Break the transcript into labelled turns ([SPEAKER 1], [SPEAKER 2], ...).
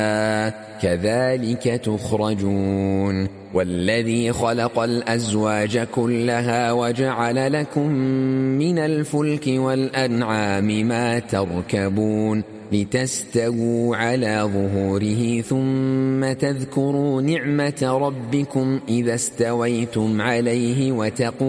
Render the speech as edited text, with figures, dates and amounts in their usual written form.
[SPEAKER 1] كذلك تخرجون والذي خلق الأزواج كلها وجعل لكم من الفلك والأنعام ما تركبون لتستووا على ظهوره ثم تذكروا نعمة ربكم إذا استويتم عليه